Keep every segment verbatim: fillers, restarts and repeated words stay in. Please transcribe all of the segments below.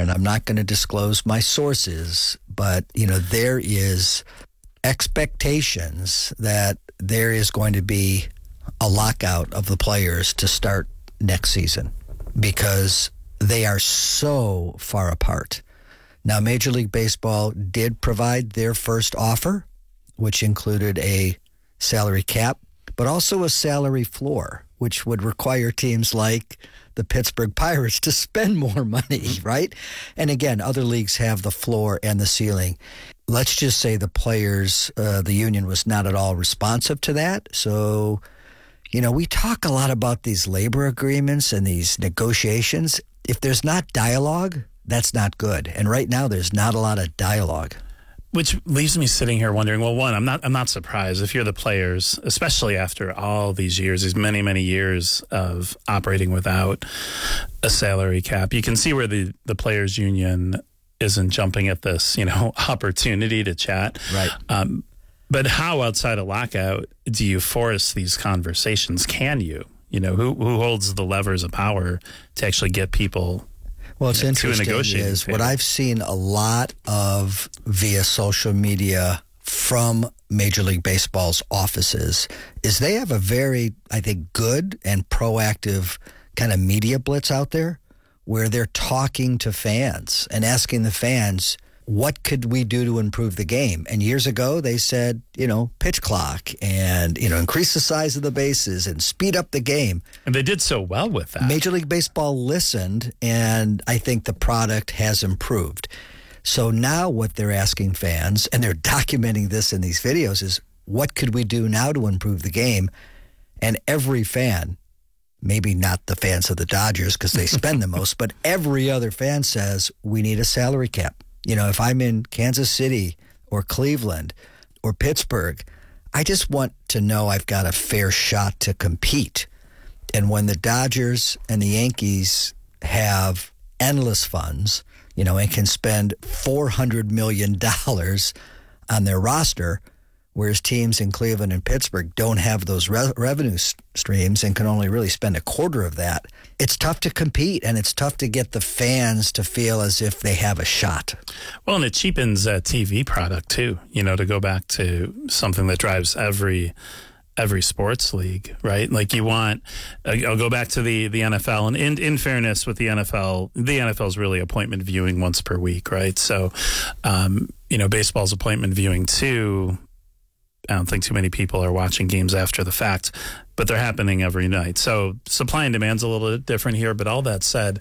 and I'm not going to disclose my sources, but, you know, there is expectations that there is going to be a lockout of the players to start next season because they are so far apart. Now, Major League Baseball did provide their first offer, which included a salary cap, but also a salary floor, which would require teams like the Pittsburgh Pirates to spend more money, right? And again, other leagues have the floor and the ceiling. Let's just say the players, uh, the union was not at all responsive to that. So, you know, we talk a lot about these labor agreements and these negotiations. If there's not dialogue, that's not good. And right now, there's not a lot of dialogue. Which leaves me sitting here wondering, well, one, I'm not I'm not surprised if you're the players, especially after all these years, these many, many years of operating without a salary cap. You can see where the, the players union isn't jumping at this, you know, opportunity to chat. Right. Um, but how outside a lockout do you force these conversations? Can you? You know, who who holds the levers of power to actually get people? Well, it's interesting is table. What I've seen a lot of via social media from Major League Baseball's offices is they have a very, I think, good and proactive kind of media blitz out there where they're talking to fans and asking the fans, what could we do to improve the game? And years ago, they said, you know, pitch clock and, you know, increase the size of the bases and speed up the game. And they did so well with that. Major League Baseball listened, and I think the product has improved. So now what they're asking fans, and they're documenting this in these videos, is what could we do now to improve the game? And every fan, maybe not the fans of the Dodgers because they spend the most, but every other fan says we need a salary cap. You know, if I'm in Kansas City or Cleveland or Pittsburgh, I just want to know I've got a fair shot to compete. And when the Dodgers and the Yankees have endless funds, you know, and can spend four hundred million dollars on their roster, whereas teams in Cleveland and Pittsburgh don't have those re- revenue s- streams and can only really spend a quarter of that, it's tough to compete, and it's tough to get the fans to feel as if they have a shot. Well, and it cheapens a T V product, too, you know, to go back to something that drives every every sports league, right? Like you want, I'll go back to the, the N F L, and in, in fairness with the N F L, the N F L is really appointment viewing once per week, right? So, um, you know, baseball's appointment viewing, too. I don't think too many people are watching games after the fact, but they're happening every night. So supply and demand's a little bit different here. But all that said,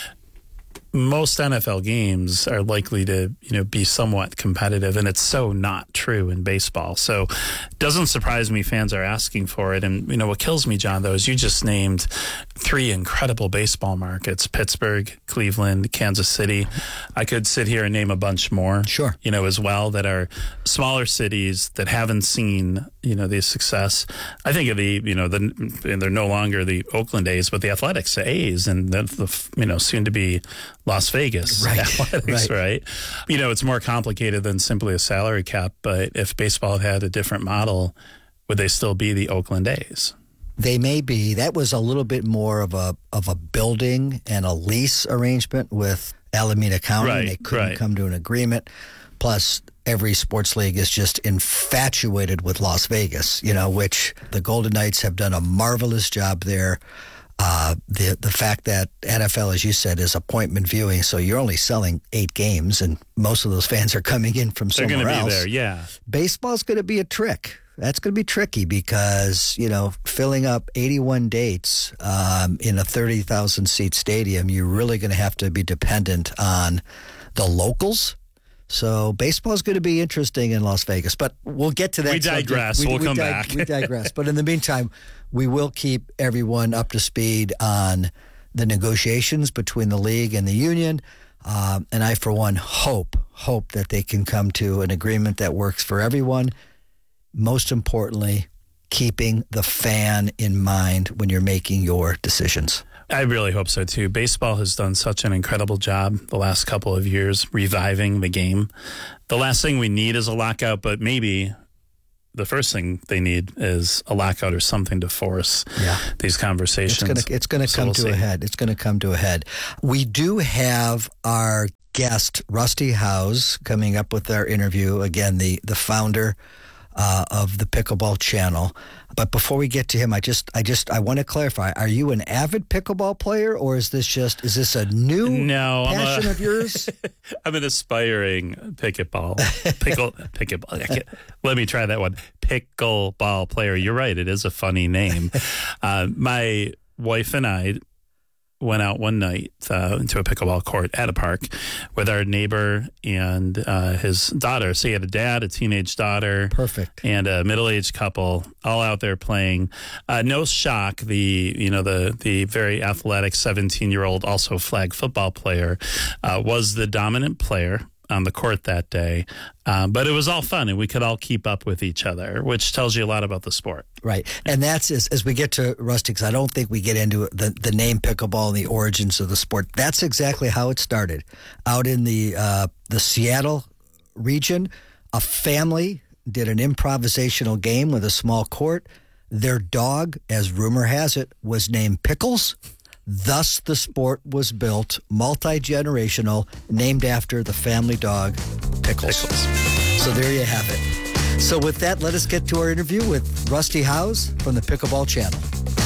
most N F L games are likely to, you know, be somewhat competitive, and it's so not true in baseball. So it doesn't surprise me fans are asking for it. And, you know, what kills me, John, though, is you just named three incredible baseball markets: Pittsburgh, Cleveland, Kansas City. I could sit here and name a bunch more, sure, you know, as well, that are smaller cities that haven't seen, you know, the success. I think of the, you know, the, they're no longer the Oakland A's, but the Athletics, the A's, and the, the you know, soon to be Las Vegas right, Athletics, right. right? You know, it's more complicated than simply a salary cap, but if baseball had a different model, would they still be the Oakland A's? They may be. That was a little bit more of a of a building and a lease arrangement with Alameda County. Right, they couldn't right. come to an agreement. Plus, every sports league is just infatuated with Las Vegas, you know, which the Golden Knights have done a marvelous job there. Uh, the the fact that N F L, as you said, is appointment viewing, so you're only selling eight games, and most of those fans are coming in from They're somewhere gonna else. Be there, yeah. Baseball's going to be a trick. That's going to be tricky because, you know, filling up eighty-one dates um, in a thirty thousand seat stadium, you're really going to have to be dependent on the locals. So baseball is going to be interesting in Las Vegas, but we'll get to that. We digress. We, we'll we come dig- back. we digress. But in the meantime, we will keep everyone up to speed on the negotiations between the league and the union. Um, and I, for one, hope, hope that they can come to an agreement that works for everyone. Most importantly, keeping the fan in mind when you're making your decisions. I really hope so, too. Baseball has done such an incredible job the last couple of years reviving the game. The last thing we need is a lockout, but maybe the first thing they need is a lockout or something to force yeah. these conversations. It's going it's to so come we'll to see. a head. It's going to come to a head. We do have our guest, Rusty Howes, coming up with our interview. Again, the, the founder uh, of the Pickleball Channel. But before we get to him, I just, I just, I want to clarify: are you an avid pickleball player, or is this just, is this a new no, passion a, of yours? I'm an aspiring pickleball, pickle, pickleball. Let me try that one. Pickleball player. You're right; it is a funny name. uh, my wife and I went out one night uh, into a pickleball court at a park with our neighbor and uh, his daughter. So he had a dad, a teenage daughter, perfect, and a middle-aged couple, all out there playing. Uh, no shock, the you know the the very athletic seventeen-year-old, also flag football player, uh, was the dominant player on the court that day. Um, but it was all fun, and we could all keep up with each other, which tells you a lot about the sport. Right. And that's as, as we get to Rusty, because I don't think we get into the, the name pickleball and the origins of the sport. That's exactly how it started. Out in the uh, the Seattle region, a family did an improvisational game with a small court. Their dog, as rumor has it, was named Pickles. Thus, the sport was built, multi-generational, named after the family dog, Pickles. Pickles. So there you have it. So with that, let us get to our interview with Rusty Howes from the Pickleball Channel.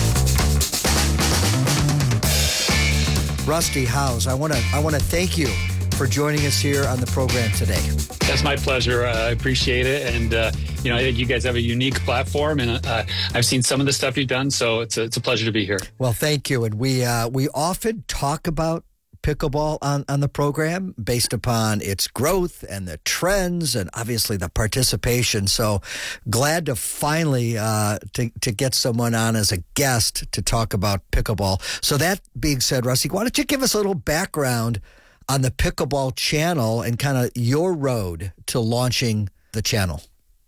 Rusty Howes, I want to I want to thank you for joining us here on the program today. That's my pleasure. Uh, I appreciate it. And, uh, you know, I think you guys have a unique platform, and uh, I've seen some of the stuff you've done, so it's a, it's a pleasure to be here. Well, thank you. And we uh, we often talk about pickleball on, on the program based upon its growth and the trends and obviously the participation. So glad to finally uh, to, to get someone on as a guest to talk about pickleball. So that being said, Rusty, why don't you give us a little background on the Pickleball Channel and kind of your road to launching the channel?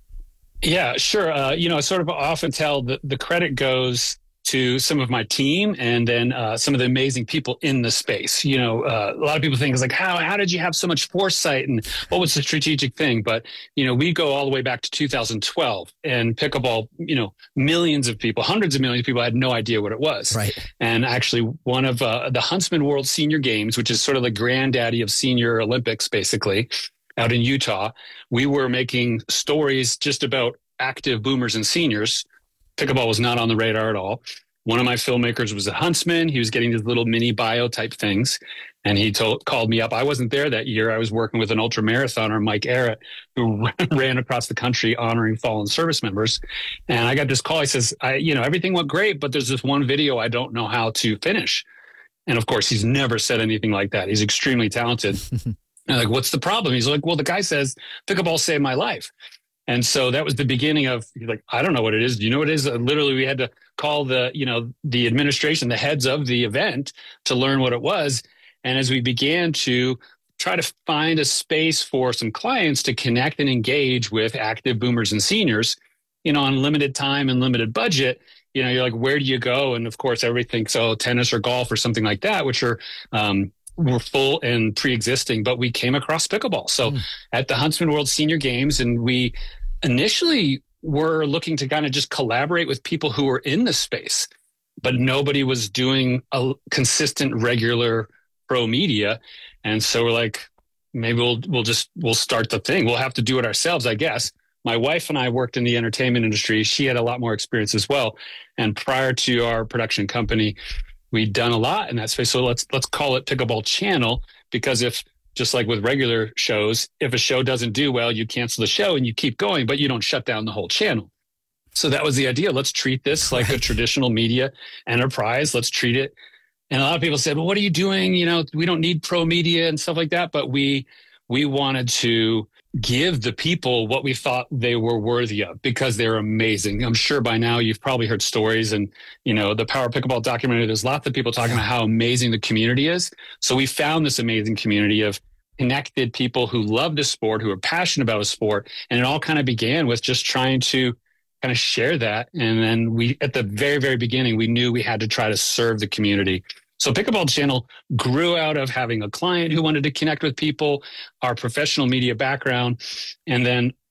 Yeah, sure. Uh, you know, I sort of often tell the, the credit goes to some of my team and then uh, some of the amazing people in the space. You know, uh, a lot of people think it's like, how how did you have so much foresight and what was the strategic thing? But, you know, we go all the way back to two thousand twelve, and pickleball, you know, millions of people, hundreds of millions of people had no idea what it was. Right. And actually one of uh, the Huntsman World Senior Games, which is sort of the granddaddy of senior Olympics, basically, out in Utah, we were making stories just about active boomers and seniors. Pickleball was not on the radar at all. One of my filmmakers was a Huntsman. He was getting these little mini bio type things. And he told, called me up. I wasn't there that year. I was working with an ultra marathoner, Mike Arrett, who ran across the country honoring fallen service members. And I got this call. He says, I, you know, everything went great, but there's this one video I don't know how to finish. And of course, he's never said anything like that. He's extremely talented. And I'm like, what's the problem? He's like, well, the guy says pickleball saved my life. And so that was the beginning of, he's like, I don't know what it is. Do you know what it is? Uh, literally, we had to call the, you know, the administration, the heads of the event to learn what it was. And as we began to try to find a space for some clients to connect and engage with active boomers and seniors, you know, on limited time and limited budget, you know, you're like, where do you go? And of course, everything, so tennis or golf or something like that, which are, um, were full and pre-existing, but we came across pickleball. So mm. at the Huntsman World Senior Games, and we initially were looking to kind of just collaborate with people who were in the space, but nobody was doing a consistent, regular pro media. And so we're like, maybe we'll, we'll just, we'll start the thing. We'll have to do it ourselves, I guess. My wife and I worked in the entertainment industry. She had a lot more experience as well. And prior to our production company, we'd done a lot in that space. So let's let's call it Pickleball Channel, because if, just like with regular shows, if a show doesn't do well, you cancel the show and you keep going, but you don't shut down the whole channel. So that was the idea. Let's treat this like a traditional media enterprise. Let's treat it. And a lot of people said, well, what are you doing? You know, we don't need pro media and stuff like that. But we we wanted to give the people what we thought they were worthy of, because they're amazing. I'm sure by now you've probably heard stories, and, you know, the Power Pickleball documentary, there's lots of people talking about how amazing the community is. So we found this amazing community of connected people who love the sport, who are passionate about a sport. And it all kind of began with just trying to kind of share that. And then we, at the very, very beginning, we knew we had to try to serve the community. So Pickleball Channel grew out of having a client who wanted to connect with people, our professional media background, and then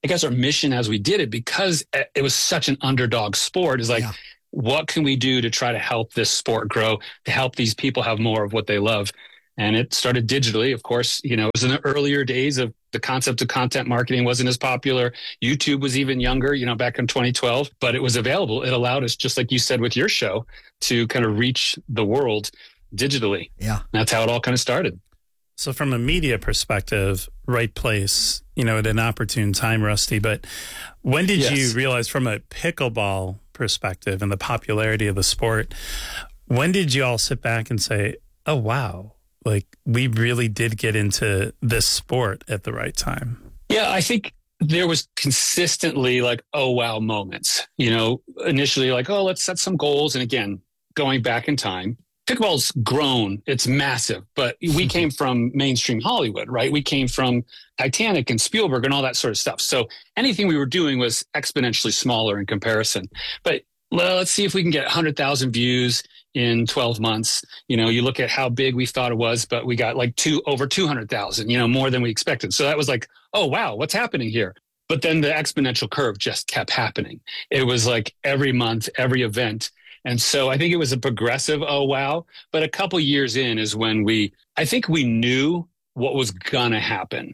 I guess our mission as we did it, because it was such an underdog sport, is like, yeah. what can we do to try to help this sport grow, to help these people have more of what they love? And it started digitally, of course. You know, it was in the earlier days of the concept of content marketing wasn't as popular. YouTube was even younger, you know, back in twenty twelve, but it was available. It allowed us, just like you said with your show, to kind of reach the world digitally. Yeah. That's how it all kind of started. So from a media perspective, right place, you know, at an opportune time, Rusty. But when did yes. you realize, from a pickleball perspective and the popularity of the sport, when did you all sit back and say, oh, wow, like we really did get into this sport at the right time? Yeah, I think there was consistently like, oh, wow moments, you know, initially like, oh, let's set some goals. And again, going back in time, pickleball's grown, it's massive, but we came from mainstream Hollywood, right? We came from Titanic and Spielberg and all that sort of stuff. So anything we were doing was exponentially smaller in comparison. But well, let's see if we can get one hundred thousand views in twelve months. You know, you look at how big we thought it was, but we got like two over two hundred thousand, you know, more than we expected. So that was like, oh, wow, what's happening here? But then the exponential curve just kept happening. It was like every month, every event. And so I think it was a progressive, oh, wow. But a couple years in is when we, I think we knew what was going to happen.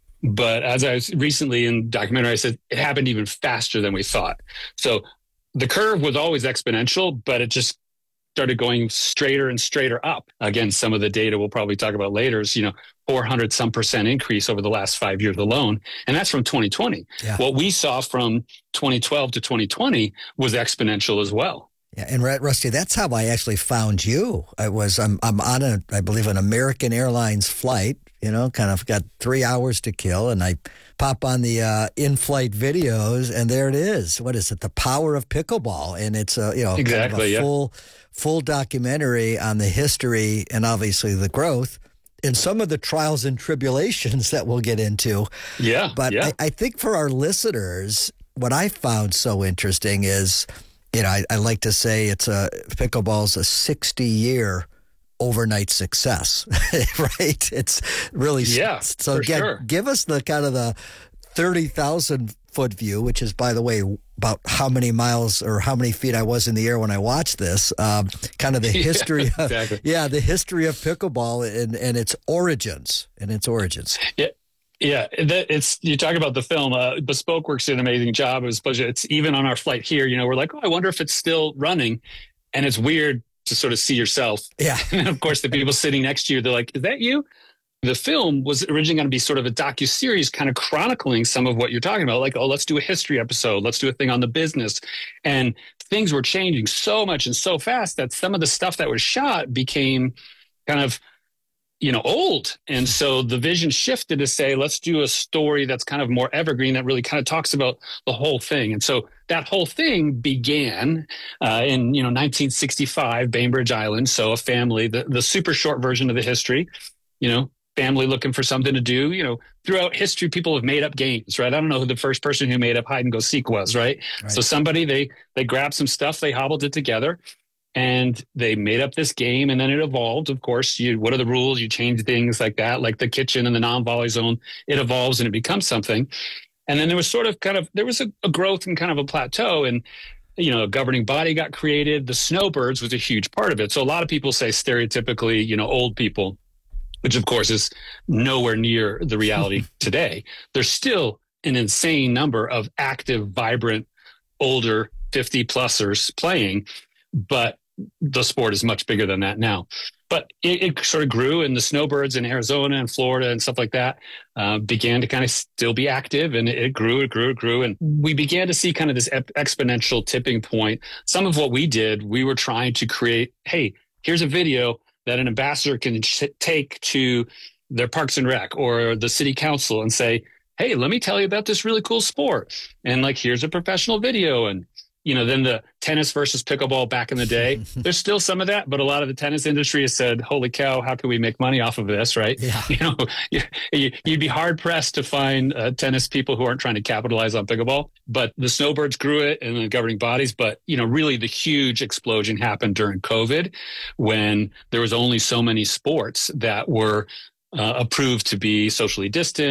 But as I was recently in documentary, I said it happened even faster than we thought. So the curve was always exponential, but it just started going straighter and straighter up. Again, some of the data we'll probably talk about later is, you know, four hundred some percent increase over the last five years alone. And that's from twenty twenty. Yeah. What we saw from twenty twelve to twenty twenty was exponential as well. Yeah, and Rusty, that's how I actually found you. I was, I'm, I'm on a, I believe, an American Airlines flight. You know, kind of got three hours to kill, and I pop on the uh, in-flight videos, and there it is. What is it? The Power of Pickleball, and it's a you know exactly, kind of a yeah. full full documentary on the history and obviously the growth and some of the trials and tribulations that we'll get into. Yeah, but yeah. I, I think for our listeners, what I found so interesting is, you know, I, I like to say it's a pickleball's a sixty-year overnight success, right? It's really yeah. So for again, sure. give us the kind of the thirty thousand foot view, which is, by the way, about how many miles or how many feet I was in the air when I watched this. Um, kind of the history, yeah, exactly. of, yeah, the history of pickleball and and its origins and its origins. Yeah. Yeah, it's you talk about the film. Uh, Bespoke Works did an amazing job. It was a pleasure. It's even on our flight here. You know, we're like, oh, I wonder if it's still running, and it's weird to sort of see yourself. Yeah, and of course, the people sitting next to you, they're like, "Is that you?" The film was originally going to be sort of a docuseries, kind of chronicling some of what you're talking about. Like, oh, let's do a history episode. Let's do a thing on the business, and things were changing so much and so fast that some of the stuff that was shot became kind of, you know, old. And so the vision shifted to say, let's do a story that's kind of more evergreen, that really kind of talks about the whole thing. And so that whole thing began uh, in, you know, nineteen sixty-five, Bainbridge Island. So a family, the, the super short version of the history, you know, family looking for something to do. You know, throughout history, people have made up games, right? I don't know who the first person who made up hide and go seek was, right? right. So somebody, they, they grabbed some stuff, they hobbled it together, and they made up this game, and then it evolved. Of course, you, what are the rules? You change things like that, like the kitchen and the non-volley zone. It evolves and it becomes something. And then there was sort of kind of, there was a, a growth and kind of a plateau, and, you know, a governing body got created. The Snowbirds was a huge part of it. So a lot of people say stereotypically, you know, old people, which of course is nowhere near the reality today. There's still an insane number of active, vibrant, older fifty plusers playing, but the sport is much bigger than that now. But it, it sort of grew, and the Snowbirds in Arizona and Florida and stuff like that uh, began to kind of still be active, and it, it grew, it grew, it grew. And we began to see kind of this ep- exponential tipping point. Some of what we did, we were trying to create, hey, here's a video that an ambassador can sh- take to their Parks and Rec or the city council and say, hey, let me tell you about this really cool sport. And like, here's a professional video. And you know, then the tennis versus pickleball back in the day, there's still some of that, but a lot of the tennis industry has said, holy cow, how can we make money off of this, right? Yeah. You know, you, you'd be hard pressed to find uh, tennis people who aren't trying to capitalize on pickleball, but the Snowbirds grew it and the governing bodies. But, you know, really the huge explosion happened during COVID, when there was only so many sports that were uh, approved to be socially distant,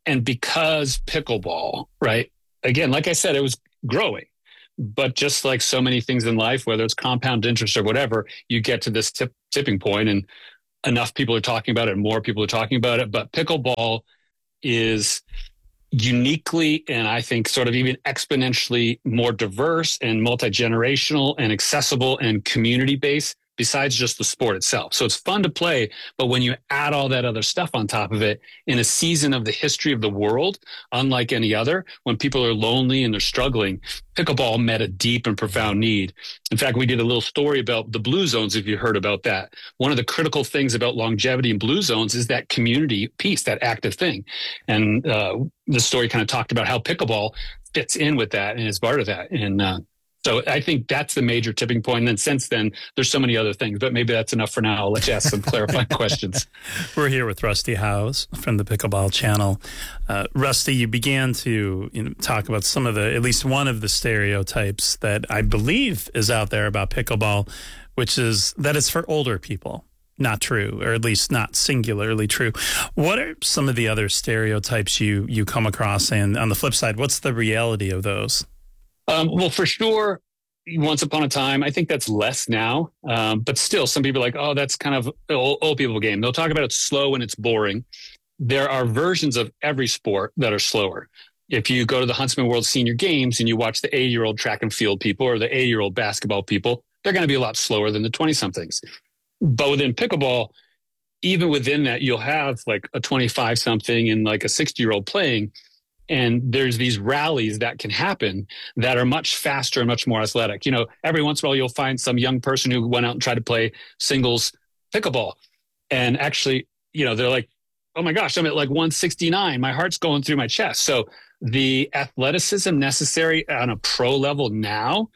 And because pickleball, right? Again, like I said, it was growing. But just like so many things in life, whether it's compound interest or whatever, you get to this tip, tipping point and enough people are talking about it and more people are talking about it. But pickleball is uniquely and I think sort of even exponentially more diverse and multi-generational and accessible and community-based besides just the sport itself. So it's fun to play, but when you add all that other stuff on top of it in a season of the history of the world, unlike any other, when people are lonely and they're struggling, pickleball met a deep and profound need. In fact, we did a little story about the blue zones, if you heard about that. One of the critical things about longevity in blue zones is that community piece, that active thing. And uh, the story kind of talked about how pickleball fits in with that and is part of that. And uh, So I think that's the major tipping point. And then since then, there's so many other things, but maybe that's enough for now. I'll let you ask some clarifying questions. We're here with Rusty Howes from the Pickleball Channel. Uh, Rusty, you began to you know, talk about some of the, at least one of the stereotypes that I believe is out there about pickleball, which is that it's for older people. Not true, or at least not singularly true. What are some of the other stereotypes you, you come across? And on the flip side, what's the reality of those? Um, well, for sure, once upon a time, I think that's less now. Um, but still, some people are like, oh, that's kind of an old, old people game. They'll talk about it's slow and it's boring. There are versions of every sport that are slower. If you go to the Huntsman World Senior Games and you watch the eighty-year-old track and field people or the eighty-year-old basketball people, they're going to be a lot slower than the twenty-somethings. But within pickleball, even within that, you'll have like a twenty-five-something and like a sixty-year-old playing. And there's these rallies that can happen that are much faster and much more athletic. You know, every once in a while, you'll find some young person who went out and tried to play singles pickleball. And actually, you know, they're like, oh my gosh, I'm at like one sixty-nine. My heart's going through my chest. So the athleticism necessary on a pro level now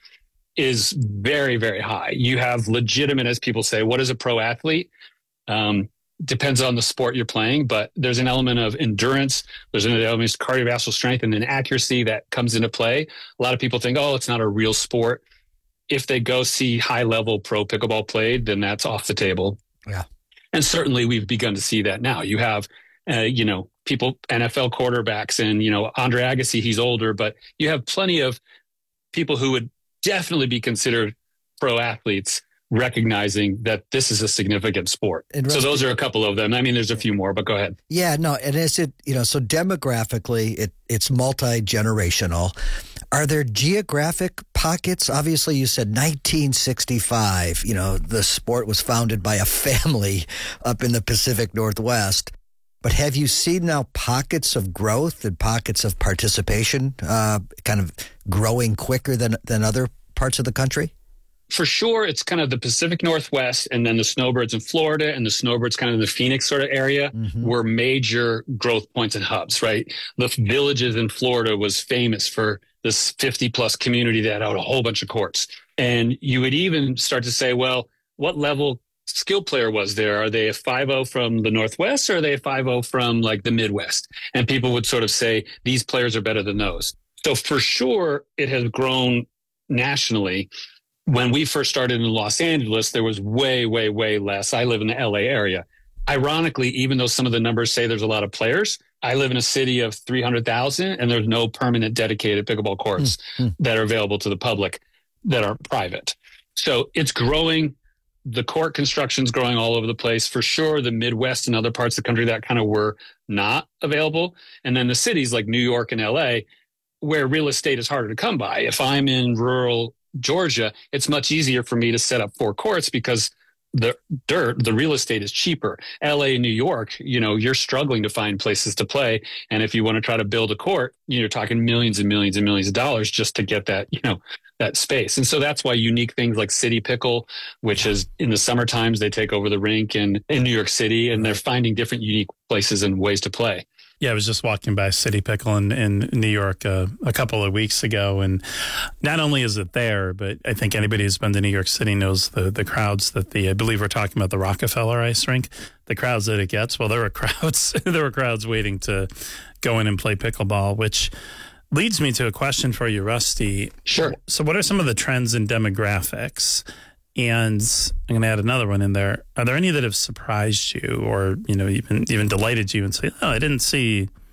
is very, very high. You have legitimate, as people say, what is a pro athlete? Um, Depends on the sport you're playing, but there's an element of endurance. There's an element of cardiovascular strength and then accuracy that comes into play. A lot of people think, oh, it's not a real sport. If they go see high level pro pickleball played, then that's off the table. Yeah. And certainly we've begun to see that now. You have, uh, you know, people, N F L quarterbacks and, you know, Andre Agassi, he's older, but you have plenty of people who would definitely be considered pro athletes recognizing that this is a significant sport. So those are a couple of them. I mean, there's a few more, but go ahead. Yeah, no, and is it, you know, so demographically, it it's multi-generational. Are there geographic pockets? Obviously, you said nineteen sixty-five, you know, the sport was founded by a family up in the Pacific Northwest. But have you seen now pockets of growth and pockets of participation uh, kind of growing quicker than than other parts of the country? For sure, it's kind of the Pacific Northwest and then the snowbirds in Florida and the snowbirds kind of in the Phoenix sort of area mm-hmm. were major growth points and hubs, right? The Villages in Florida was famous for this fifty plus community that had a whole bunch of courts. And you would even start to say, well, what level skill player was there? Are they a five oh from the Northwest or are they a five oh from like the Midwest? And people would sort of say, these players are better than those. So for sure, it has grown nationally. When we first started in Los Angeles, there was way, way, way less. I live in the L A area. Ironically, even though some of the numbers say there's a lot of players, I live in a city of three hundred thousand and there's no permanent dedicated pickleball courts mm-hmm. that are available to the public that are private. So it's growing. The court construction's growing all over the place. For sure, the Midwest and other parts of the country that kind of were not available. And then the cities like New York and L A, where real estate is harder to come by. If I'm in rural Georgia, it's much easier for me to set up four courts because the dirt, the real estate is cheaper. L A, New York, you know, you're struggling to find places to play. And if you want to try to build a court, you're talking millions and millions and millions of dollars just to get that, you know, that space. And so that's why unique things like City Pickle, which is in the summer times, they take over the rink in, in New York City and they're finding different unique places and ways to play. Yeah, I was just walking by City Pickle in, in New York uh, a couple of weeks ago, and not only is it there, but I think anybody who's been to New York City knows the the crowds that the, I believe we're talking about the Rockefeller Ice Rink, the crowds that it gets. Well, there were crowds, there were crowds waiting to go in and play pickleball, which leads me to a question for you, Rusty. Sure. So what are some of the trends in demographics? And I'm going to add another one in there. Are there any that have surprised you or, you know, even even delighted you and say, oh, I didn't see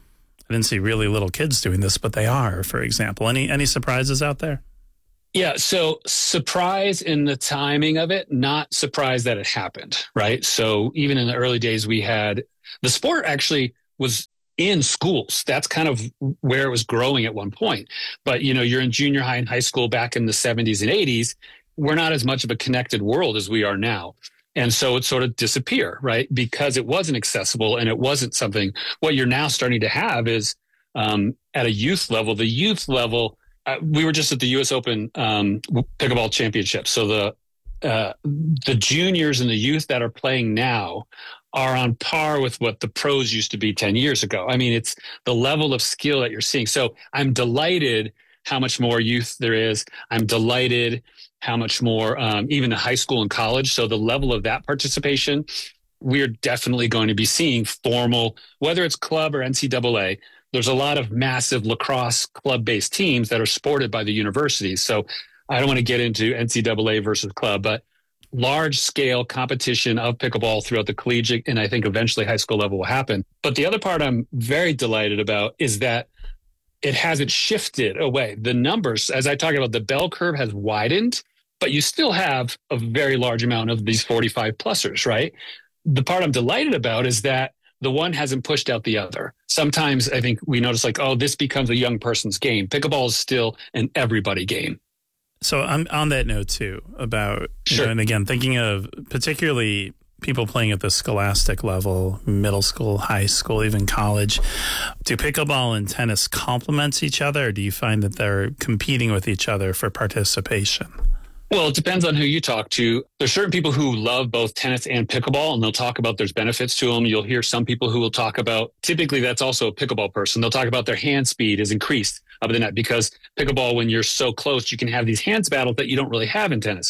I didn't see really little kids doing this, but they are, for example. Any any surprises out there? Yeah, so surprise in the timing of it, not surprised that it happened, right? So even in the early days, we had the sport actually was in schools. That's kind of where it was growing at one point. But, you know, you're in junior high and high school back in the seventies and eighties. We're not as much of a connected world as we are now. And so it sort of disappeared, right? Because it wasn't accessible and it wasn't something. What you're now starting to have is um, at a youth level, the youth level, uh, we were just at the U S Open um, pickleball championship. So the uh, the juniors and the youth that are playing now are on par with what the pros used to be ten years ago. I mean, it's the level of skill that you're seeing. So I'm delighted how much more youth there is. I'm delighted how much more, um, even in high school and college. So the level of that participation, we're definitely going to be seeing formal, whether it's club or N C double A. There's a lot of massive lacrosse club-based teams that are supported by the universities. So I don't want to get into N C double A versus club, but large-scale competition of pickleball throughout the collegiate and I think eventually high school level will happen. But the other part I'm very delighted about is that it hasn't shifted away. The numbers, as I talked about, the bell curve has widened, but you still have a very large amount of these forty-five plussers, right? The part I'm delighted about is that the one hasn't pushed out the other. Sometimes I think we notice like, oh, this becomes a young person's game. Pickleball is still an everybody game. So on, on that note too, about, sure. you know, and again, thinking of particularly people playing at the scholastic level, middle school, high school, even college, do pickleball and tennis complement each other, or do you find that they're competing with each other for participation? Well, it depends on who you talk to. There's certain people who love both tennis and pickleball, and they'll talk about there's benefits to them. You'll hear some people who will talk about, typically that's also a pickleball person. They'll talk about their hand speed is increased up the net because pickleball, when you're so close, you can have these hands battles that you don't really have in tennis.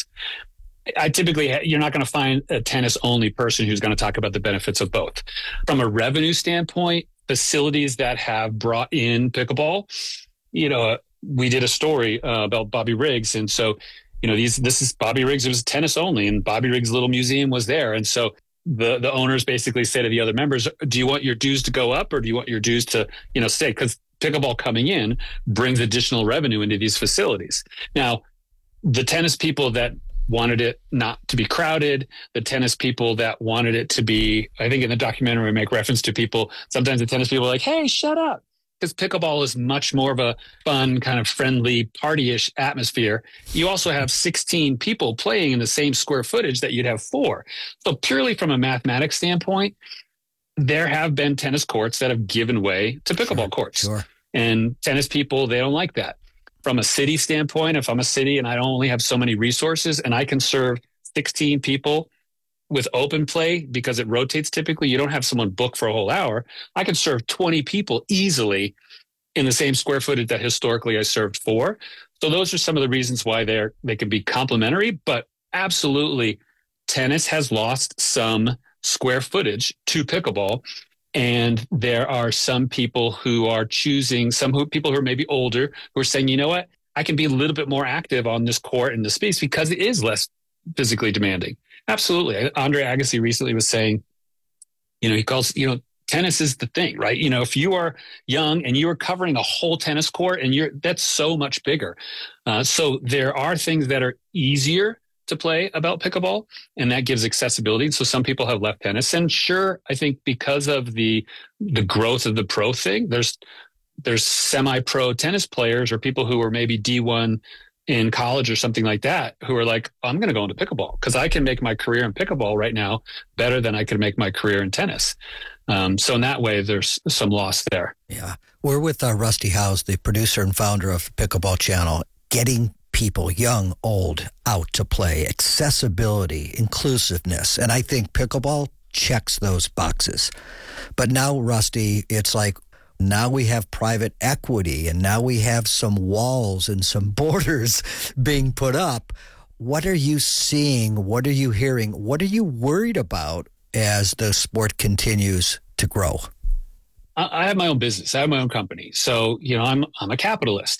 I typically, you're not going to find a tennis only person who's going to talk about the benefits of both. From a revenue standpoint, facilities that have brought in pickleball, you know, we did a story uh, about Bobby Riggs. And so, you know, these, this is Bobby Riggs. It was tennis only, and Bobby Riggs' little museum was there. And so the, the owners basically say to the other members, do you want your dues to go up or do you want your dues to, you know, stay? Because pickleball coming in brings additional revenue into these facilities. Now, the tennis people that wanted it not to be crowded, the tennis people that wanted it to be, I think in the documentary we make reference to people, sometimes the tennis people are like, hey, shut up. Because pickleball is much more of a fun, kind of friendly, party-ish atmosphere. You also have sixteen people playing in the same square footage that you'd have four. So purely from a mathematics standpoint, there have been tennis courts that have given way to pickleball sure, courts. Sure. And tennis people, they don't like that. From a city standpoint, if I'm a city and I only have so many resources and I can serve sixteen people with open play because it rotates typically, you don't have someone book for a whole hour. I can serve twenty people easily in the same square footage that historically I served four. So those are some of the reasons why they're, they can be complementary, but absolutely tennis has lost some square footage to pickleball. And there are some people who are choosing, some who, people who are maybe older, who are saying, you know what, I can be a little bit more active on this court and this space because it is less physically demanding. Absolutely. Andre Agassi recently was saying, you know, he calls, you know, tennis is the thing, right? You know, if you are young and you are covering a whole tennis court and you're, that's so much bigger. Uh, so there are things that are easier to play about pickleball, and that gives accessibility. So some people have left tennis, and sure, I think because of the the growth of the pro thing, there's there's semi-pro tennis players or people who are maybe D one in college or something like that who are like, I'm going to go into pickleball because I can make my career in pickleball right now better than I could make my career in tennis. Um, so in that way, there's some loss there. Yeah, we're with uh, Rusty Howes, the producer and founder of Pickleball Channel, getting people, young, old, out to play, accessibility, inclusiveness. And I think pickleball checks those boxes. But now, Rusty, it's like now we have private equity and now we have some walls and some borders being put up. What are you seeing? What are you hearing? What are you worried about as the sport continues to grow? I have my own business. I have my own company. So, you know, I'm I'm a capitalist.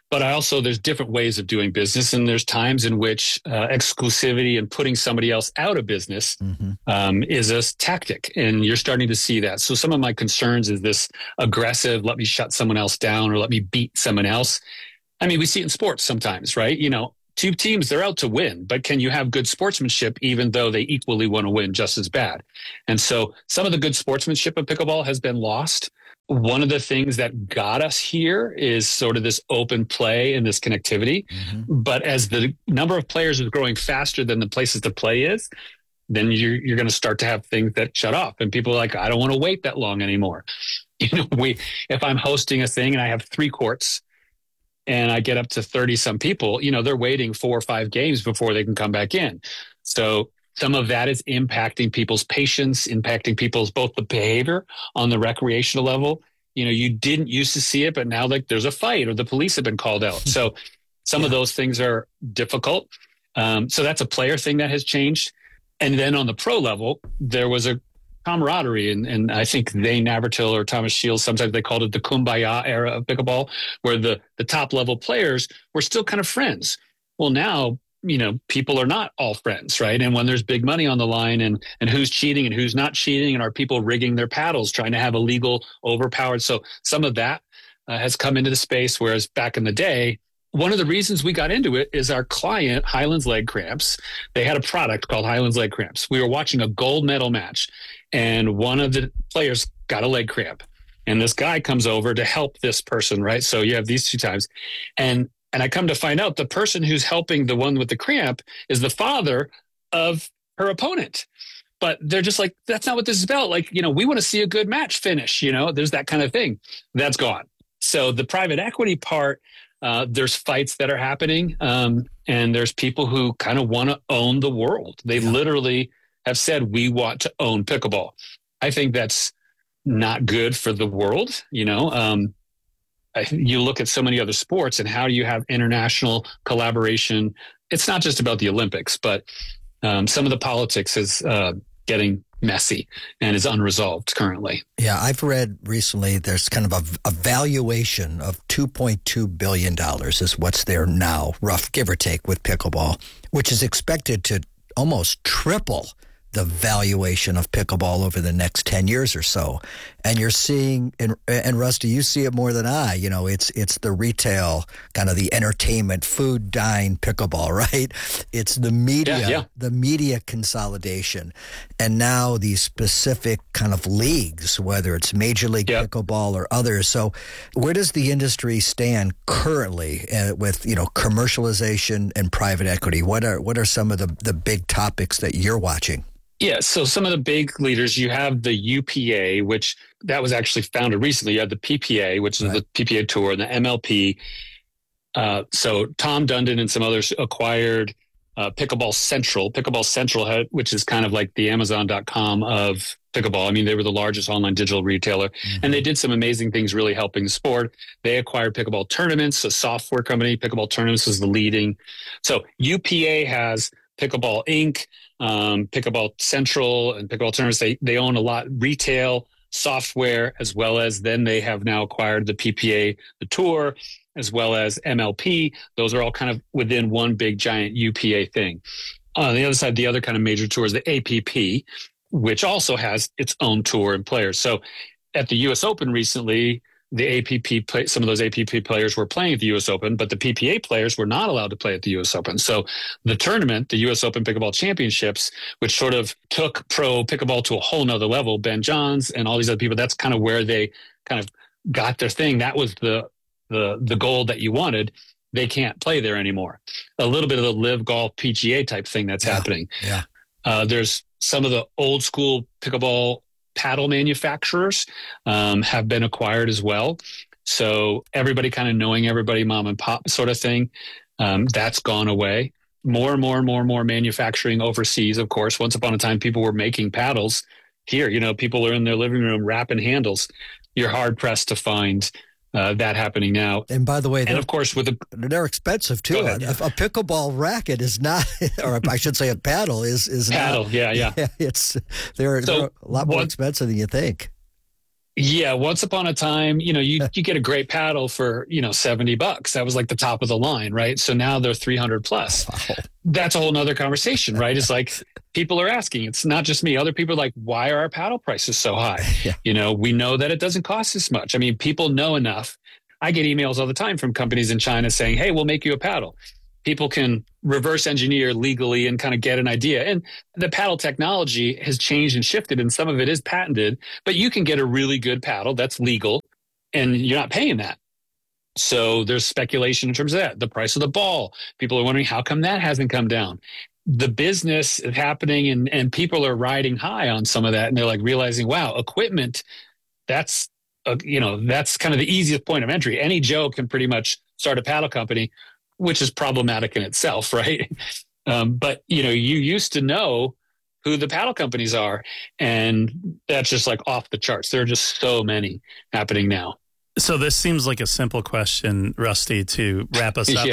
But I also, there's different ways of doing business, and there's times in which uh, exclusivity and putting somebody else out of business mm-hmm. um, is a tactic, and you're starting to see that. So some of my concerns is this aggressive, let me shut someone else down or let me beat someone else. I mean, we see it in sports sometimes, right? You know, two teams, they're out to win, but can you have good sportsmanship even though they equally want to win just as bad? And so some of the good sportsmanship of pickleball has been lost. One of the things that got us here is sort of this open play and this connectivity. Mm-hmm. But as the number of players is growing faster than the places to play is, then you're, you're going to start to have things that shut off. And people are like, I don't want to wait that long anymore. You know, we, if I'm hosting a thing and I have three courts and I get up to thirty some people, you know, they're waiting four or five games before they can come back in. So some of that is impacting people's patience, impacting people's both the behavior on the recreational level. You know, you didn't used to see it, but now like there's a fight or the police have been called out. So some yeah. of those things are difficult. Um, so that's a player thing that has changed. And then on the pro level, there was a camaraderie. And, and I think they, Navratil or Thomas Shields, sometimes they called it the Kumbaya era of pickleball, where the, the top level players were still kind of friends. Well, now, you know, people are not all friends, right? And when there's big money on the line and, and who's cheating and who's not cheating, and are people rigging their paddles, trying to have a legal overpowered. So some of that uh, has come into the space. Whereas back in the day, one of the reasons we got into it is our client, Highlands Leg Cramps. They had a product called Highlands Leg Cramps. We were watching a gold medal match and one of the players got a leg cramp, and this guy comes over to help this person, right? So you have these two times. And And I come to find out the person who's helping the one with the cramp is the father of her opponent. But they're just like, that's not what this is about. Like, you know, we want to see a good match finish. You know, there's that kind of thing. That's gone. So the private equity part, uh, there's fights that are happening. Um, and there's people who kind of want to own the world. They yeah. literally have said, we want to own pickleball. I think that's not good for the world, you know. Um, You look at so many other sports and how do you have international collaboration? It's not just about the Olympics, but um, some of the politics is uh, getting messy and is unresolved currently. Yeah, I've read recently there's kind of a, a valuation of two point two billion dollars is what's there now, rough give or take, with pickleball, which is expected to almost triple the valuation of pickleball over the next ten years or so. And you're seeing, and, and Rusty, you see it more than I, you know, it's it's the retail, kind of the entertainment, food, dine, pickleball, right? It's the media, yeah, yeah. the media consolidation. And now these specific kind of leagues, whether it's Major League yep. Pickleball or others. So where does the industry stand currently uh, with, you know, commercialization and private equity? What are, what are some of the, the big topics that you're watching? Yeah, so some of the big leaders, you have the U P A, which that was actually founded recently. You have the P P A, which is right. the P P A Tour, and the M L P. Uh, so Tom Dundon and some others acquired uh, Pickleball Central. Pickleball Central, had, which is kind of like the Amazon dot com of pickleball. I mean, they were the largest online digital retailer, mm-hmm. and they did some amazing things really helping the sport. They acquired Pickleball Tournaments, a software company. Pickleball Tournaments is the leading. So U P A has Pickleball Incorporated, um, Pickleball Central, and Pickleball Tournaments. They they own a lot retail, software, as well as then they have now acquired the P P A, the Tour, as well as M L P. Those are all kind of within one big giant U P A thing. On the other side, the other kind of major tour is the A P P, which also has its own tour and players. So at the U S Open recently, the A P P, play, some of those A P P players were playing at the U S Open, but the P P A players were not allowed to play at the U S Open. So the tournament, the U S Open Pickleball Championships, which sort of took pro pickleball to a whole nother level, Ben Johns and all these other people, that's kind of where they kind of got their thing. That was the the the goal that you wanted. They can't play there anymore. A little bit of the Live Golf P G A type thing that's yeah, happening. Yeah. Uh, there's some of the old school pickleball paddle manufacturers um, have been acquired as well. So everybody kind of knowing everybody, mom and pop sort of thing, um, that's gone away. More and more and more and more manufacturing overseas, of course. Once upon a time, people were making paddles. Here, you know, people are in their living room wrapping handles. You're hard pressed to find uh, that happening now. And by the way, and of course, with the they're expensive too. Ahead, a, a pickleball racket is not, or I should say, a paddle is is paddle. Not, yeah, yeah, yeah. It's they're, so they're a lot more what, expensive than you think. Yeah, once upon a time, you know, you you get a great paddle for, you know, seventy bucks. That was like the top of the line, right? So now they're three hundred plus. Wow. That's a whole nother conversation, right? It's like people are asking. It's not just me. Other people are like, why are our paddle prices so high? Yeah. You know, we know that it doesn't cost as much. I mean, people know enough. I get emails all the time from companies in China saying, hey, we'll make you a paddle. People can reverse engineer legally and kind of get an idea. And the paddle technology has changed and shifted, and some of it is patented, but you can get a really good paddle that's legal and you're not paying that. So there's speculation in terms of that. The price of the ball. People are wondering, how come that hasn't come down? The business is happening, and, and people are riding high on some of that. And they're like realizing, wow, equipment, that's, a, you know, that's kind of the easiest point of entry. Any Joe can pretty much start a paddle company, which is problematic in itself, right? Um, but, you know, you used to know who the paddle companies are, and that's just like off the charts. There are just so many happening now. So this seems like a simple question, Rusty, to wrap us up. Yeah.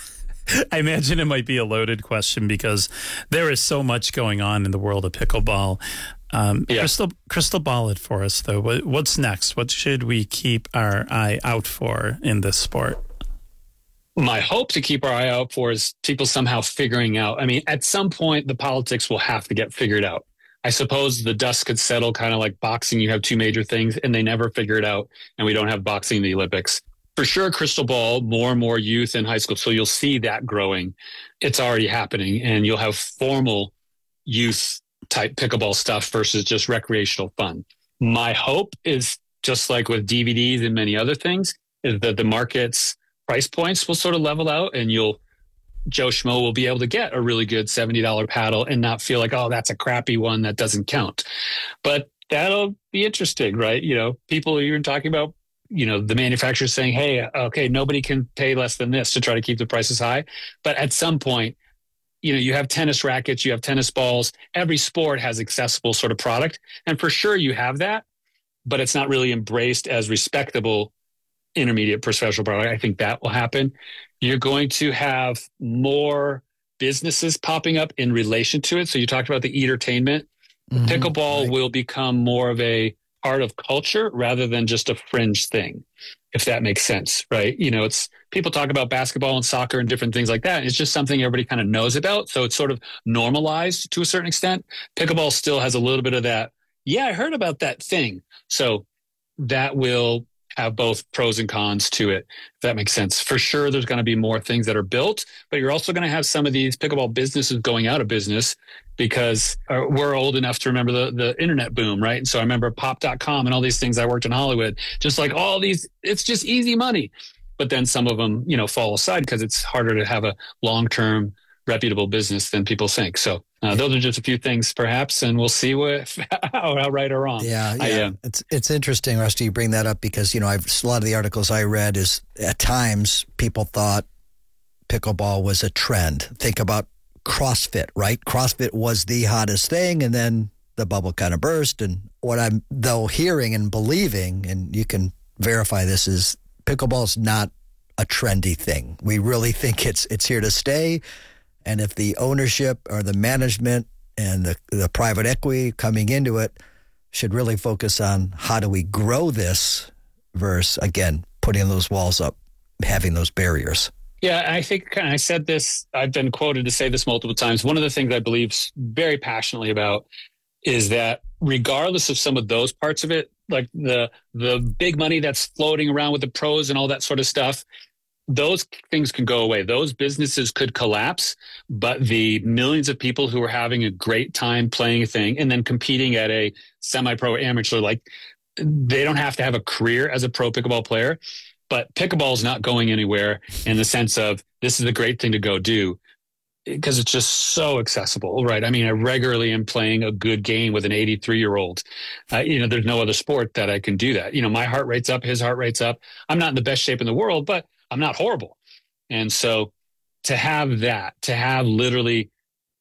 I imagine it might be a loaded question because there is so much going on in the world of pickleball. Um, yeah. Crystal, crystal ball it for us, though. What, what's next? What should we keep our eye out for in this sport? My hope to keep our eye out for is people somehow figuring out. I mean, at some point, the politics will have to get figured out. I suppose the dust could settle, kind of like boxing. You have two major things and they never figure it out, and we don't have boxing in the Olympics. For sure, crystal ball, more and more youth in high school. So you'll see that growing. It's already happening, and you'll have formal youth type pickleball stuff versus just recreational fun. My hope is, just like with D V Ds and many other things, is that the market's price points will sort of level out, and you'll Joe Schmo will be able to get a really good seventy dollars paddle and not feel like, oh, that's a crappy one that doesn't count. But that'll be interesting, right? You know, people are even talking about, you know, the manufacturers saying, hey, okay, nobody can pay less than this to try to keep the prices high. But at some point, you know, you have tennis rackets, you have tennis balls. Every sport has accessible sort of product. And for sure you have that, but it's not really embraced as respectable intermediate professional product. I think that will happen. You're going to have more businesses popping up in relation to it. So you talked about the entertainment. Mm-hmm. Pickleball right. will become more of a part of culture rather than just a fringe thing, if that makes sense, right? You know, it's people talk about basketball and soccer and different things like that. It's just something everybody kind of knows about. So it's sort of normalized to a certain extent. Pickleball still has a little bit of that. Yeah, I heard about that thing. So that will have both pros and cons to it, if that makes sense. For sure, there's going to be more things that are built, but you're also going to have some of these pickleball businesses going out of business because uh, we're old enough to remember the, the internet boom, right? And so I remember pop dot com and all these things. I worked in Hollywood, just like all these, it's just easy money. But then some of them, you know, fall aside because it's harder to have a long-term reputable business than people think. So uh, those are just a few things perhaps, and we'll see what, how, how right or wrong yeah, yeah. I am. It's, it's interesting, Rusty, you bring that up because, you know, I've, a lot of the articles I read is at times people thought pickleball was a trend. Think about CrossFit, right? CrossFit was the hottest thing, and then the bubble kind of burst. And what I'm, though, hearing and believing, and you can verify this, is pickleball is not a trendy thing. We really think it's it's here to stay. And if the ownership or the management and the, the private equity coming into it should really focus on how do we grow this versus, again, putting those walls up, having those barriers. Yeah, I think I said this, I've been quoted to say this multiple times. One of the things I believe very passionately about is that regardless of some of those parts of it, like the the big money that's floating around with the pros and all that sort of stuff, those things can go away. Those businesses could collapse, but the millions of people who are having a great time playing a thing and then competing at a semi-pro amateur, like they don't have to have a career as a pro pickleball player. But pickleball is not going anywhere in the sense of this is a great thing to go do because it's just so accessible, right? I mean, I regularly am playing a good game with an eighty-three-year-old. Uh, you know, there's no other sport that I can do that. You know, my heart rate's up, his heart rate's up. I'm not in the best shape in the world, but I'm not horrible. And so to have that, to have literally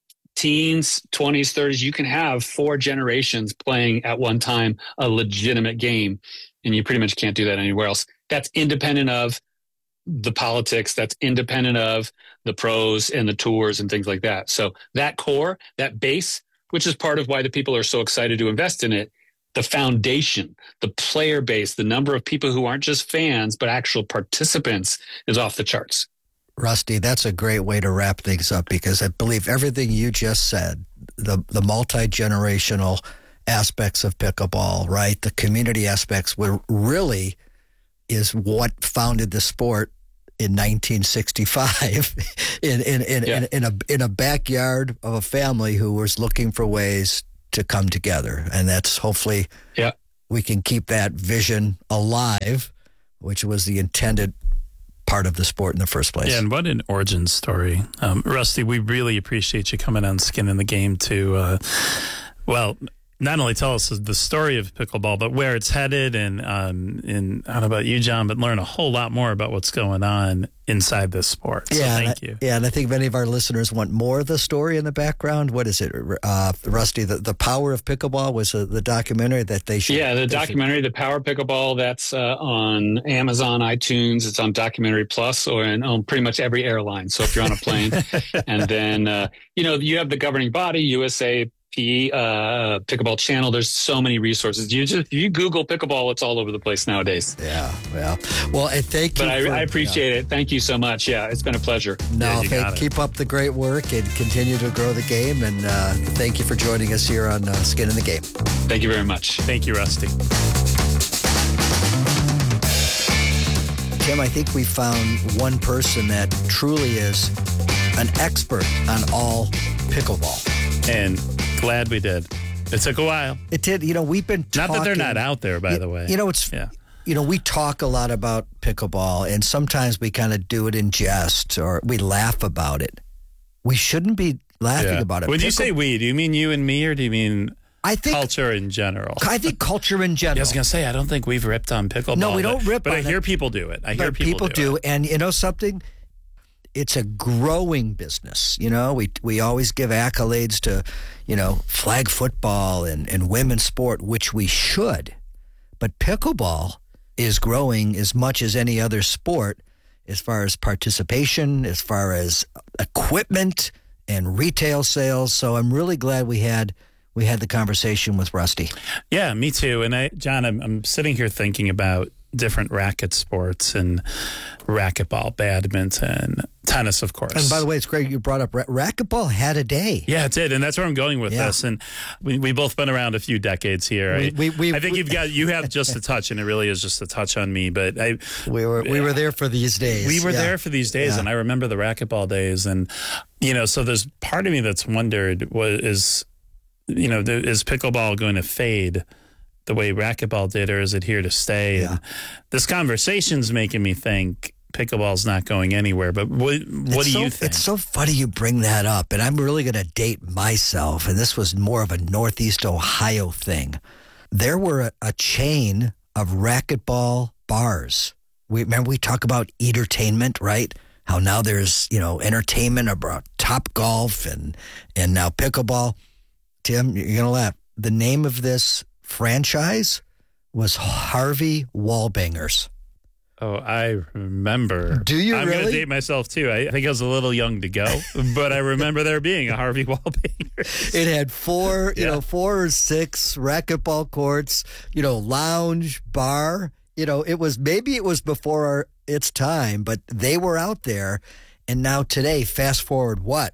teens, twenties, thirties, you can have four generations playing at one time a legitimate game, and you pretty much can't do that anywhere else. That's independent of the politics. That's independent of the pros and the tours and things like that. So that core, that base, which is part of why the people are so excited to invest in it, the foundation, the player base, the number of people who aren't just fans, but actual participants is off the charts. Rusty, that's a great way to wrap things up, because I believe everything you just said, the, the multi-generational aspects of pickleball, right? The community aspects were really is what founded the sport in nineteen sixty-five in in in, yeah. in in a in a backyard of a family who was looking for ways to come together. And that's hopefully yeah. we can keep that vision alive, which was the intended part of the sport in the first place. Yeah, and what an origin story. Um, Rusty, we really appreciate you coming on Skin in the Game to, uh, well, not only tell us the story of pickleball, but where it's headed, and um, and I don't know about you, John, but learn a whole lot more about what's going on inside this sport. So yeah, thank I, you. Yeah, and I think many of our listeners want more of the story in the background. What is it, uh, Rusty? The, the Power of Pickleball was uh, the documentary that they should. Yeah, the documentary, should... The Power of Pickleball, that's uh, on Amazon, iTunes. It's on Documentary Plus, or in, on pretty much every airline. So if you're on a plane, and then uh, you know you have the governing body, U S A P, uh, Pickleball Channel. There's so many resources. You just you Google pickleball, it's all over the place nowadays. Yeah, yeah. Well, and thank you. But I, for, I appreciate yeah. it. Thank you so much. Yeah, it's been a pleasure. No, yeah, thank, keep up the great work and continue to grow the game. And uh, thank you for joining us here on uh, Skin in the Game. Thank you very much. Thank you, Rusty. Tim, I think we found one person that truly is an expert on all pickleball. And glad we did. It took a while. It did. You know, we've been talking. Not that they're not out there, by you, the way. You know, it's, yeah. you know, we talk a lot about pickleball, and sometimes we kind of do it in jest or we laugh about it. We shouldn't be laughing yeah. about it. When Pickle- you say we, do you mean you and me, or do you mean I think, culture in general? I think culture in general. Yeah, I was going to say, I don't think we've ripped on pickleball. No, we don't but, rip but on I it. hear people do it. I hear But people, people do, it. and you know something? It's a growing business. You know, we we always give accolades to, you know, flag football and, and women's sport, which we should. But pickleball is growing as much as any other sport as far as participation, as far as equipment and retail sales. So I'm really glad we had we had the conversation with Rusty. Yeah, me too. And I, John, I'm, I'm sitting here thinking about different racket sports and racquetball, badminton, tennis, of course. And by the way, it's great you brought up ra- racquetball had a day. Yeah, it did, and that's where I'm going with Yeah. this. And we we both been around a few decades here. I, We- we- we- I think you've got you have just a touch, and it really is just a touch on me. But I We were we were there for these days. we were Yeah. there for these days, Yeah. and I remember the racquetball days. And you know, so there's part of me that's wondered, was is you know, is pickleball going to fade the way racquetball did, or is it here to stay? Yeah. And this conversation's making me think pickleball's not going anywhere. But what what It's do so, you think? It's so funny you bring that up, and I'm really going to date myself, and this was more of a Northeast Ohio thing. There were a, a chain of racquetball bars. We remember we talk about entertainment, right? How now there's, you know, entertainment about Top Golf and and now pickleball. Tim, you're going to laugh. The name of this franchise was Harvey Wallbangers. Oh, I remember. Do you I'm going really? to date myself, too. I think I was a little young to go, but I remember there being a Harvey Wallbangers. It had four, you Yeah. know, four or six racquetball courts, you know, lounge, bar. You know, it was, maybe it was before our, its time, but they were out there. And now today, fast forward, what,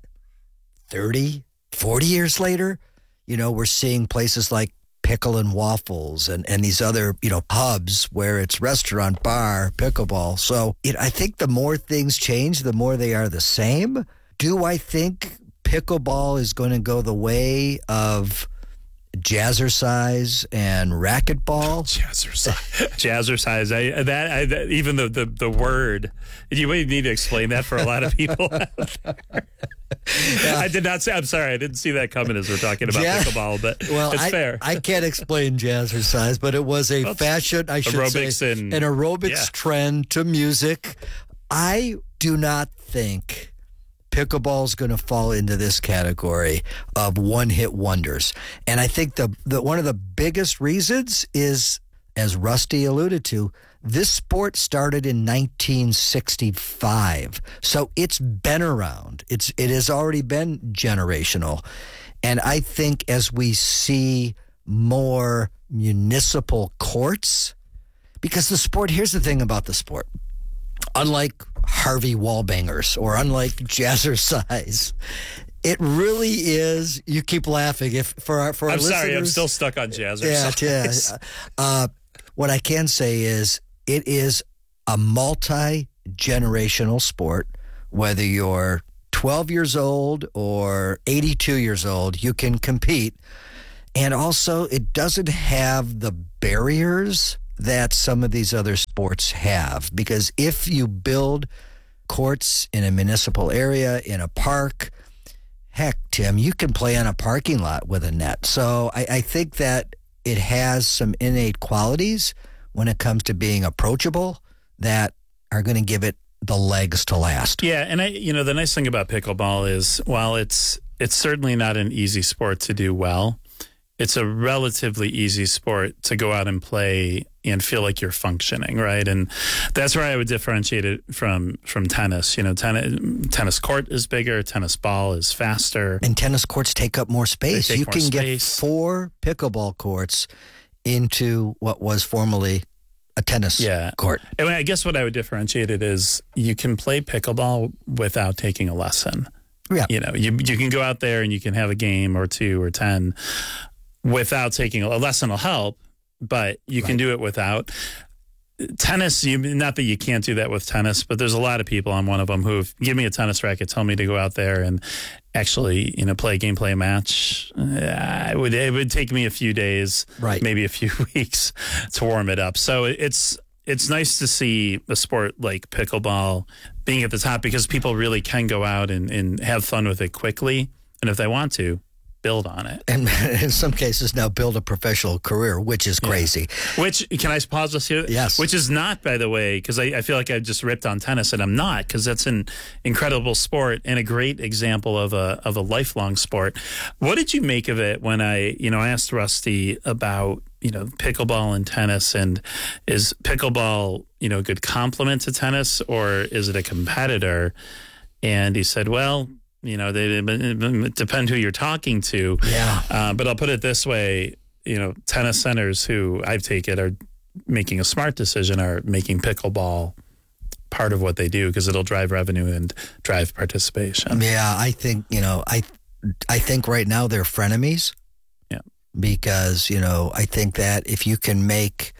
thirty, forty years later, you know, we're seeing places like Pickle and Waffles and, and these other, you know, pubs where it's restaurant, bar, pickleball. So it, I think the more things change, the more they are the same. Do I think pickleball is going to go the way of jazzercise and racquetball? Jazzercise. Jazzercise. I, that, I, that, even the, the, the word, you may need to explain that for a lot of people out there. Yeah. I did not say, I'm sorry, I didn't see that coming as we're talking about Yeah. pickleball, but Well, it's I, fair. I can't explain jazzercise, but it was a Well, fashion, I should aerobics say, and- an aerobics yeah. trend to music. I do not think pickleball is going to fall into this category of one-hit wonders. And I think the, the one of the biggest reasons is, as Rusty alluded to, this sport started in nineteen sixty-five. So it's been around. It's it has already been generational. And I think as we see more municipal courts? Because the sport, here's the thing about the sport. Unlike Harvey Wallbangers or unlike Jazzercise, it really is. You keep laughing. If for our for our I'm sorry, I'm listeners- still stuck on Jazzercise. Yeah, yeah. Uh, what I can say is it is a multi-generational sport. Whether you're twelve years old or eighty-two years old, you can compete. And also, it doesn't have the barriers that some of these other sports have. Because if you build courts in a municipal area, in a park, heck, Tim, you can play on a parking lot with a net. So I, I think that it has some innate qualities when it comes to being approachable that are going to give it the legs to last. Yeah, and I, you know, the nice thing about pickleball is while it's it's certainly not an easy sport to do well, it's a relatively easy sport to go out and play and feel like you're functioning, right? And that's where I would differentiate it from from tennis. You know, ten, tennis court is bigger, tennis ball is faster. And tennis courts take up more space. They take You more can get space. four pickleball courts into what was formerly a tennis Yeah. court. And I guess what I would differentiate it is you can play pickleball without taking a lesson. Yeah. You know, you you can go out there and you can have a game or two or ten without taking a lesson will help, but you can Right. do it without. Tennis, you not that you can't do that with tennis, but there's a lot of people. I'm one of them who give me a tennis racket, tell me to go out there and actually, you know, play a game, play a match. Uh, it would it would take me a few days, Right. maybe a few weeks to warm it up. So it's it's nice to see a sport like pickleball being at the top because people really can go out and, and have fun with it quickly, and if they want to, build on it. And in some cases now build a professional career, which is crazy. Which, can I pause this here? Yes. Which is not, by the way, because I, I feel like I just ripped on tennis, and I'm not, because that's an incredible sport and a great example of a of a lifelong sport. What did you make of it when I, you know, I asked Rusty about, you know, pickleball and tennis, and is pickleball, you know, a good complement to tennis, or is it a competitor? And he said, well, you know, they, it depend who you're talking to. Yeah. Uh, but I'll put it this way, you know, tennis centers who I take it are making a smart decision, are making pickleball part of what they do because it'll drive revenue and drive participation. Yeah, I think, you know, I I think right now they're frenemies. Yeah. Because, you know, I think that if you can make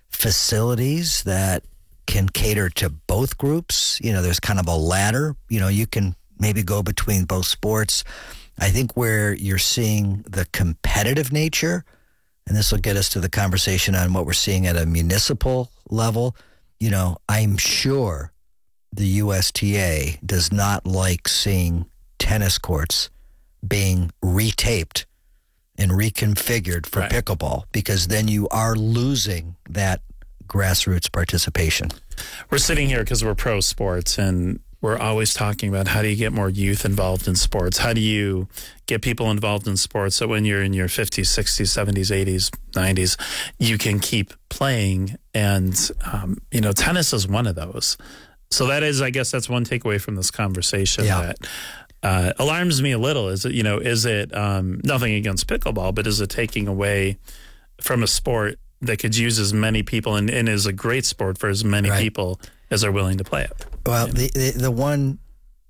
facilities that can cater to both groups, you know, there's kind of a ladder, you know, you can maybe go between both sports. I think where you're seeing the competitive nature, and this will get us to the conversation on what we're seeing at a municipal level, you know, I'm sure the U S T A does not like seeing tennis courts being retaped and reconfigured for Right. pickleball, because then you are losing that grassroots participation. We're sitting here because we're pro sports, and we're always talking about how do you get more youth involved in sports? How do you get people involved in sports so when you're in your fifties, sixties, seventies, eighties, nineties, you can keep playing? And, um, you know, tennis is one of those. So that is, I guess that's one takeaway from this conversation Yeah. that uh, alarms me a little. Is it, you know, is it um, nothing against pickleball, but is it taking away from a sport that could use as many people and, and is a great sport for as many Right. people as are willing to play it? Well, the, the the one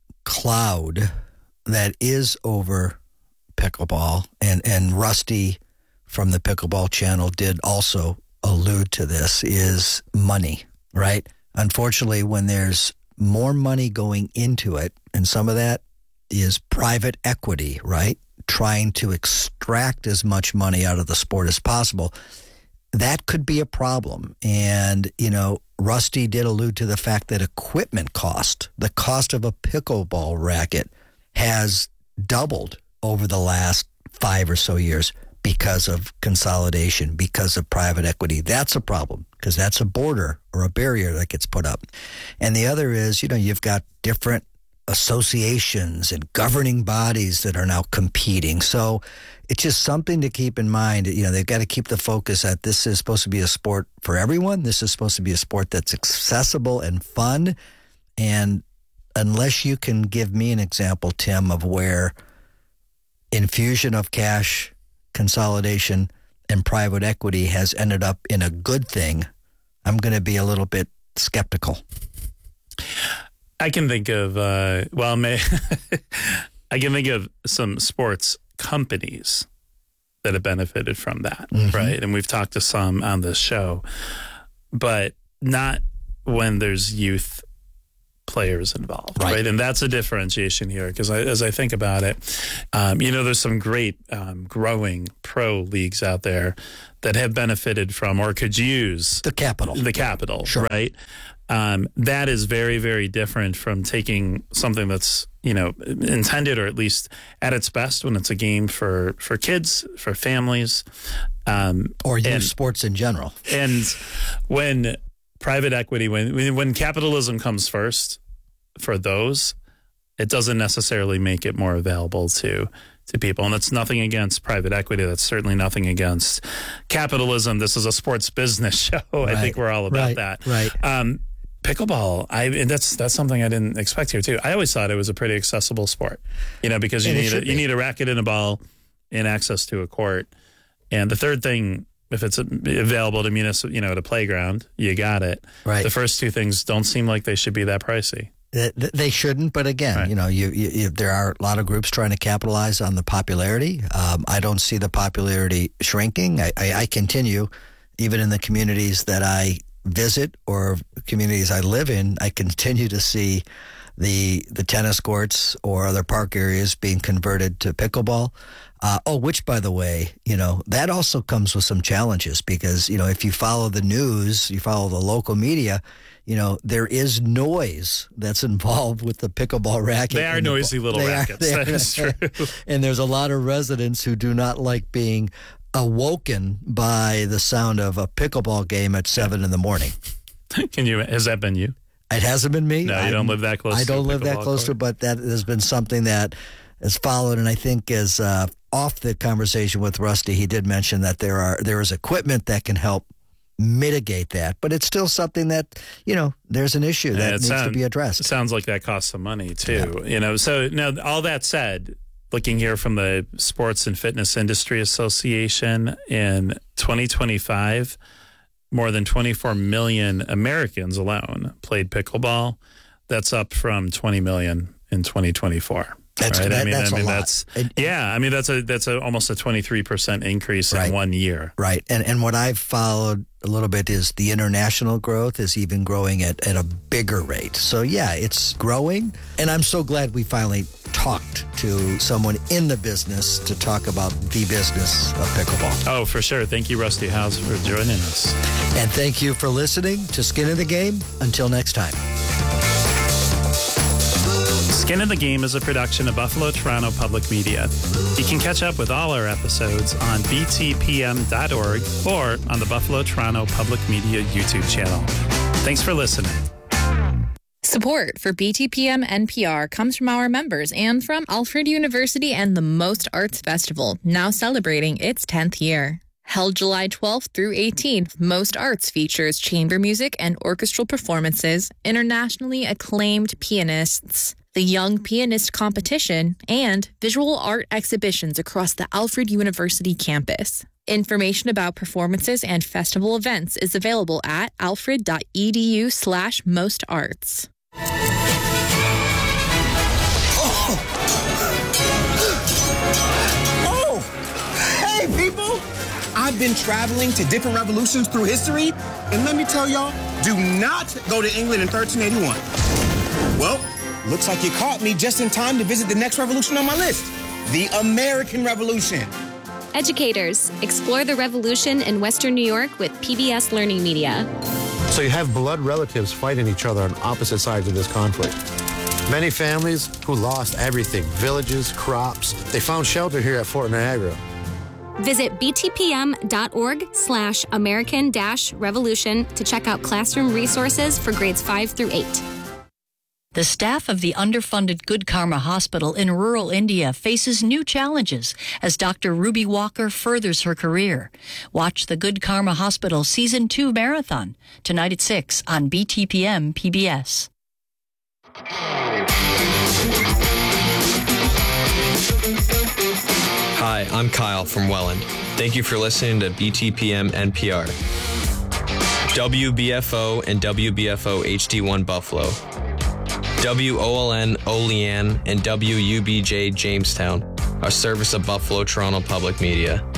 cloud that is over pickleball, and, and Rusty from the Pickleball Channel did also allude to this, is money, right? Unfortunately, when there's more money going into it, and some of that is private equity, right? Trying to extract as much money out of the sport as possible, that could be a problem. And, you know, Rusty did allude to the fact that equipment cost, the cost of a pickleball racket, has doubled over the last five or so years because of consolidation, because of private equity. That's a problem because that's a border or a barrier that gets put up. And the other is, you know, you've got different associations and governing bodies that are now competing. So it's just something to keep in mind. You know, they've got to keep the focus that this is supposed to be a sport for everyone. This is supposed to be a sport that's accessible and fun. And unless you can give me an example, Tim, of where infusion of cash, consolidation, and private equity has ended up in a good thing, I'm going to be a little bit skeptical. I can think of, uh, well, may, I can think of some sports companies that have benefited from that, mm-hmm. right? And we've talked to some on this show, but not when there's youth players involved, right? right? And that's a differentiation here, because as I think about it, um, you know, there's some great um, growing pro leagues out there that have benefited from or could use the capital, the capital, sure. right? Um, that is very, very different from taking something that's, you know, intended, or at least at its best, when it's a game for, for kids, for families. Um, or youth and, sports in general. And when private equity, when when capitalism comes first for those, it doesn't necessarily make it more available to to people. And it's nothing against private equity. That's certainly nothing against capitalism. This is a sports business show. Right. I think we're all about right. that. Right. Um, pickleball, I and that's that's something I didn't expect here too. I always thought it was a pretty accessible sport, you know, because you and need a, you need a racket and a ball and access to a court. And the third thing, if it's available to municipal, you know, at a playground, you got it. Right. The first two things don't seem like they should be that pricey. They shouldn't, but again, right. you know, you, you, you, there are a lot of groups trying to capitalize on the popularity. Um, I don't see the popularity shrinking. I, I, I continue, even in the communities that I visit or communities I live in, I continue to see the the tennis courts or other park areas being converted to pickleball. Uh, oh, which, by the way, you know, that also comes with some challenges because, you know, if you follow the news, you follow the local media, you know, there is noise that's involved with the pickleball racket. They are noisy the, little they rackets. Are, that is true. And there's a lot of residents who do not like being awoken by the sound of a pickleball game at seven in the morning. Can you, has that been you? It hasn't been me. No, you I'm, don't live that close I to don't live that close court. to it, but that has been something that has followed, and I think as uh, off the conversation with Rusty, he did mention that there are there is equipment that can help mitigate that, but it's still something that, you know, there's an issue that yeah, needs sound, to be addressed. It sounds like that costs some money too, yeah. you know. So now, all that said, looking here from the Sports and Fitness Industry Association, in twenty twenty-five, more than twenty-four million Americans alone played pickleball. That's up from twenty million in twenty twenty-four. That's right? that, I mean, that's I mean, a lot. That's, and, yeah, I mean that's a that's a, almost a twenty-three percent increase right. in one year. Right, and and what I've followed a little bit is the international growth is even growing at, at a bigger rate. So yeah, it's growing, and I'm so glad we finally talked to someone in the business to talk about the business of pickleball. Oh, for sure. Thank you, Rusty House, for joining us. And thank you for listening to Skin in the Game. Until next time. Skin in the Game is a production of Buffalo Toronto Public Media. You can catch up with all our episodes on b t p m dot org or on the Buffalo Toronto Public Media YouTube channel. Thanks for listening. Support for B T P M N P R comes from our members and from Alfred University and the Most Arts Festival, now celebrating its tenth year. Held July twelfth through eighteenth, Most Arts features chamber music and orchestral performances, internationally acclaimed pianists, the Young Pianist Competition, and visual art exhibitions across the Alfred University campus. Information about performances and festival events is available at alfred.edu slash mostarts. Oh. oh! Hey, people! I've been traveling to different revolutions through history, and let me tell y'all, do not go to England in thirteen eighty-one. Well, looks like you caught me just in time to visit the next revolution on my list, the American Revolution. Educators, explore the revolution in Western New York with P B S Learning Media. So you have blood relatives fighting each other on opposite sides of this conflict. Many families who lost everything, villages, crops, they found shelter here at Fort Niagara. Visit btpm.org slash American dash revolution to check out classroom resources for grades five through eight. The staff of the underfunded Good Karma Hospital in rural India faces new challenges as Doctor Ruby Walker furthers her career. Watch the Good Karma Hospital Season two Marathon tonight at six on B T P M P B S. Hi, I'm Kyle from Welland. Thank you for listening to B T P M N P R. W B F O and W B F O H D one Buffalo. W O L N Olean and W U B J Jamestown are service of Buffalo Toronto Public Media.